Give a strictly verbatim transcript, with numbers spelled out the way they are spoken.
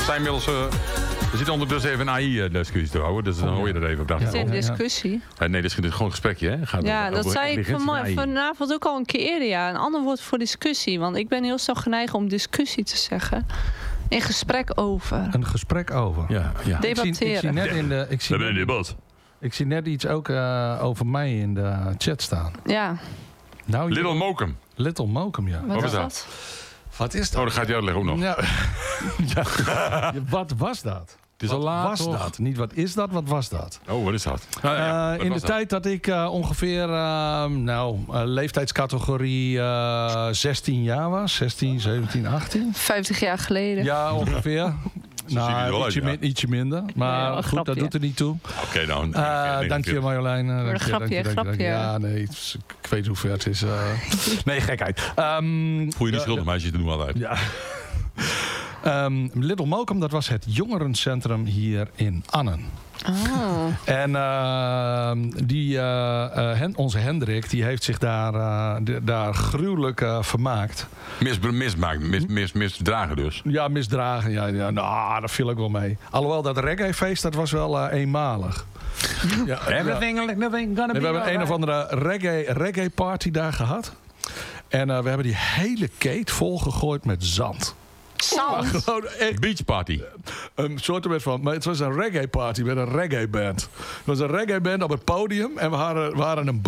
zijn inmiddels... Uh, we zitten ondertussen even een A I-discussie te houden. Dus dan hoor je er even op. Het is Ja. een discussie. Uh, nee, dit is gewoon een gesprekje. Hè? Gaat Ja, over, dat over zei ik van, vanavond ook al een keer eerder. Ja. Een ander woord voor discussie. Want ik ben heel snel geneigd om discussie te zeggen. In gesprek over. Een gesprek over. Ja, ja. Debatteren. Ik zie, ik zie net in de... Ik We zie hebben een debat. Ik zie net iets ook uh, over mij in de chat staan. Ja. Nou, Little Mokum. Little Mokum, ja. Wat, Wat is is dat? dat? Wat is dat? Oh, dat gaat je uitleggen ook nog. Ja. Ja. Wat was dat? Het is wat al laat, was toch? dat? Niet wat is dat, wat was dat? Oh, wat is dat? Uh, Ah, ja, wat in de was dat? tijd dat ik uh, ongeveer uh, nou, uh, leeftijdscategorie uh, zestien jaar was. zestien, zeventien, achttien. vijftig jaar geleden. Ja, ongeveer. zie je er wel nou, uit, ietsje, ja. min, ietsje minder. Maar Nee, wel een goed, grapje. dat doet er niet toe. Oké, okay, nou. Uh, dank je Marjolein. Uh, dank je, grapje, dank je, dank je, dank je. grapje. Ja, nee, het is- ik weet hoe ver het is. Uh. Nee, gekheid. Um, Voel je niet schuldig, meisjes, te doen altijd. Ja. Um, Little Mokum, dat was het jongerencentrum hier in Annen. Oh. En uh, die, uh, uh, Hen- onze Hendrik die heeft zich daar, uh, de, daar gruwelijk uh, vermaakt. Mis, mismaakt, mis, mis, misdragen dus. Ja, misdragen. Ja, ja, nou, dat viel ook wel mee. Alhoewel, dat reggae-feest, dat was wel uh, eenmalig. Ja, Everything, everything gonna we be hebben een of andere reggae, reggae party daar gehad. En uh, we hebben die hele keet volgegooid met zand. Zand? Maar gewoon echt Beach party. een soort van. Maar het was een reggae party met een reggae band. Het was een reggae band op het podium. En we waren, waren een